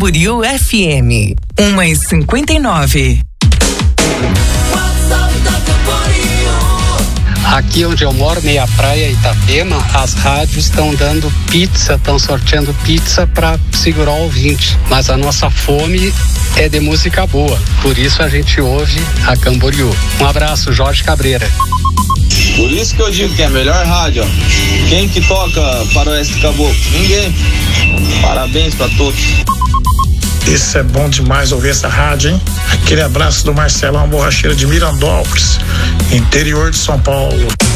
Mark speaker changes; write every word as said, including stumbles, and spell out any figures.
Speaker 1: Camboriú F M, uma e cinquenta e nove.
Speaker 2: Aqui onde eu moro, meia praia, Itapema, as rádios estão dando pizza, estão sorteando pizza para segurar o ouvinte. Mas a nossa fome é de música boa, por isso a gente ouve a Camboriú. Um abraço, Jorge Cabreira.
Speaker 3: Por isso que eu digo que é a melhor rádio, ó. Quem que toca Faroeste Caboclo? Ninguém. Parabéns para todos.
Speaker 4: Isso é bom demais ouvir essa rádio, hein? Aquele abraço do Marcelão Borracheiro de Mirandópolis, interior de São Paulo.